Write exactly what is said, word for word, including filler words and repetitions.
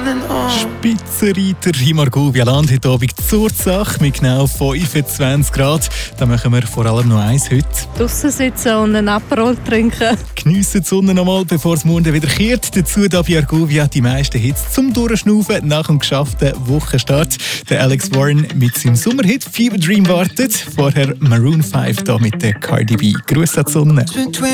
Spitzenreiter im Argovia-Land heute Abend zur Sache mit genau fünfundzwanzig Grad. Da machen wir vor allem noch eins heute. Draussen sitzen und einen Aperol trinken. Geniessen die Sonne noch mal, bevor es morgen wieder kehrt. Dazu da bei Argovia die meisten Hits zum Durchschnaufen nach dem geschafften Wochenstart. Der Alex Warren mit seinem Sommerhit Fever Dream wartet. Vorher Maroon fünf da mit der Cardi B. Gruß an die Sonne.